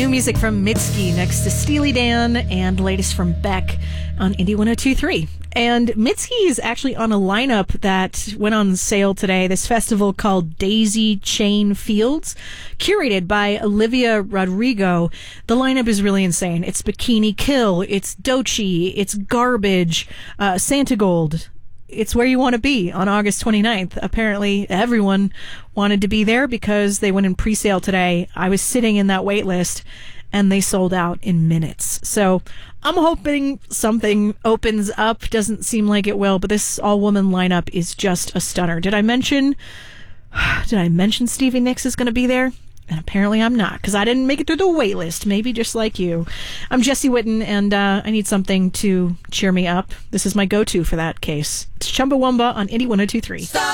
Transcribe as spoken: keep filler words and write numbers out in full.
New music from Mitski next to Steely Dan and latest from Beck on Indie one oh two point three. And Mitski is actually on a lineup that went on sale today, this festival called Daisy Chain Fields, curated by Olivia Rodrigo. The lineup is really insane. It's Bikini Kill, it's Doechii, it's Garbage, uh, Santa Gold. It's where you want to be on August twenty-ninth. Apparently, everyone wanted to be there because they went in pre-sale today. I was sitting in that wait list, and they sold out in minutes. So I'm hoping something opens up. Doesn't seem like it will, but this all-woman lineup is just a stunner. Did I mention, did I mention Stevie Nicks is going to be there? And apparently I'm not, because I didn't make it through the wait list, maybe just like you. I'm Jesse Whitten, and uh, I need something to cheer me up. This is my go-to for that case. It's Chumbawamba on Indie one oh two point three.